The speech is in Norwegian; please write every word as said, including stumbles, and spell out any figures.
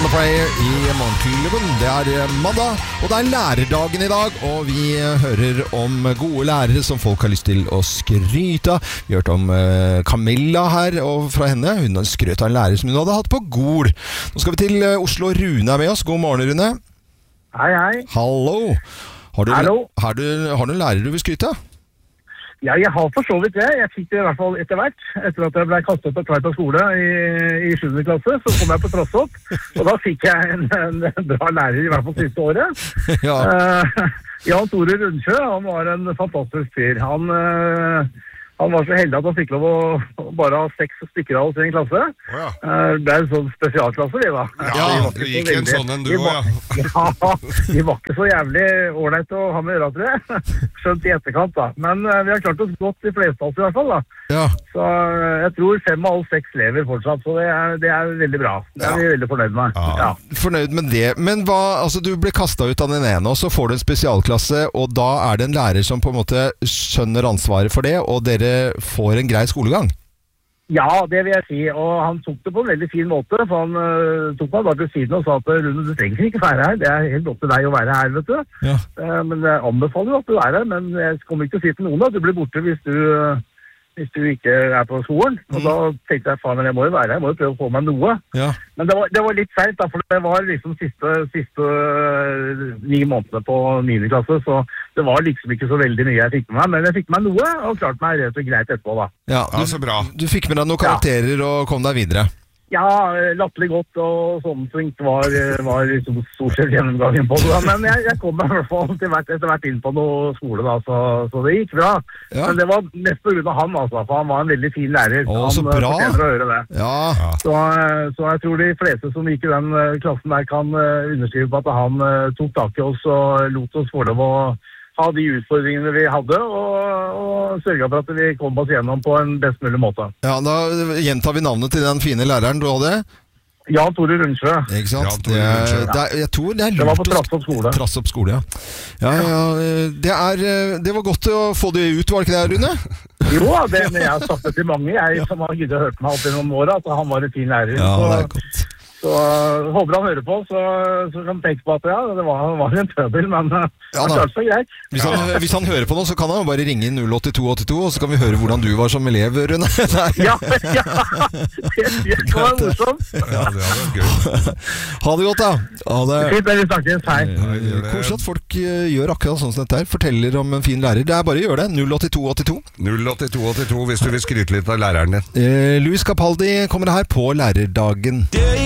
Kind of Prayer i Morgenklubben. Det er mandag, og det er lærerdagen i dag, og vi hører om gode lærere som folk har lyst til å skryte av. Vi har hørt om Camilla her, og fra henne, hun har skrøt av en lærer som hun hadde hatt på Gol. Nå skal vi til Oslo. Rune er med oss. God morgen, Rune. Hei, hei. Hallo. Har du, Hallo. Har du, har du en lærer du vil skryte av? Ja, jeg har for så vidt det. Jeg fikk det i hvert fall etter hvert. Etter at jeg ble kastet på Tveita skole i, i sjuende klasse, så kom jeg på Trossopp. Og da fikk jeg en, en bra lærer i hvert fall siste året. Ja. Uh, Jan Tore Rundsjø, han var en fantastisk fyr. Han, uh, han var så heldig at han fikk lov å bare ha seks stykker av oss i en klasse. Oh, ja. uh, det er en sånn spesialklasse, det da. Ja, du gikk en sånn en du også, ja. Ja, de var ikke så jævlig ålreit å ha med øra, tror jeg. Skjønt i etterkant, da. Men uh, vi har klart oss godt de fleste av oss i hvert fall, da. Ja. Så uh, jeg tror fem av alle seks lever fortsatt, så det er, det er veldig bra. Det er vi veldig fornøyd med. Ja. Ja. Fornøyd med det. Men hva, altså du ble kastet ut av den ene, og så får du en spesialklasse, og da er det en lærer som på en måte skjønner ansvaret for det, og dere får en grei skolegang? Ja, det vil jeg si, og han tok det på en veldig fin måte, for han uh, tok meg bare til siden og sa at Rune, du trenger ikke være her, det er helt opp til deg å være her, vet du. Ja. Uh, men jeg anbefaler jo at du er her, men jeg kommer ikke til å si til noen at du blir borte hvis du... Uh, hvis du ikke er på skolen. Og mm. da tenkte jeg, faen, men jeg må jo være her, jeg må jo prøve å få meg noe. Ja. Men det var, det var litt sent, da, for det var liksom siste, siste uh, ni måneder på niende klasse, så det var liksom ikke så veldig mye jeg fikk med meg, men jeg fikk med meg noe, og klarte meg rett og greit etterpå, da. Ja, du, ja, så bra. Du fikk med deg noen karakterer ja. Og kom deg videre. Ja, latterlig godt, og sånn svingt var, var liksom stort sett gjennomgangen på det, da. Men jeg, jeg kom meg i hvert fall til hvert, etter hvert inn på noe skole, da, så, så det gikk bra. Ja. Men det var mest på grunn av han, altså, for han var en veldig fin lærer. Å, han så bra! Fortjener å høre det. Ja. Så, så jeg tror de fleste som gikk i den klassen der kan underskrive på at han tok tak i oss og lot oss få lov å ha de utfordringene vi hadde, og, og sørget for at vi kom oss gjennom på en best mulig måte. Ja, da gjentar vi navnet til den fine læreren du hadde. Jan Tore Rundsjø. Ikke sant? Jan Tore Rundsjø. Det, det, jeg tror det er lurt. Det var på Trossopp skole. Trossopp skole, ja. Ja, ja, det, er, det var godt å få det ut, var det ikke det, Rune? Jo, det, jeg har sagt det til mange, jeg som har giddet hørt meg opp gjennom året, at han var en fin lærer. Ja, så, det er godt. Så uh, håper han hører på, så, så kan han tenke på at ja, det var, var en tøbel, men uh, ja, det klarte seg greit. Hvis han, hvis han hører på nå, så kan han bare ringe null åtte to åtte to, og så kan vi høre hvordan du var som elev, Rune. Ja, ja, det, det kan være morsomt. Ja, det hadde vært gøy. Ha det godt, da. Ha det. Fint, det vi snakkes, hei. Koselig at folk uh, gjør akkurat sånn som dette her, forteller om en fin lærer. Det er bare å gjøre det. null åtte to åtte to. null åtte to åtte to hvis du vil skryte litt av læreren din. Uh, Louis Capaldi kommer her på lærerdagen.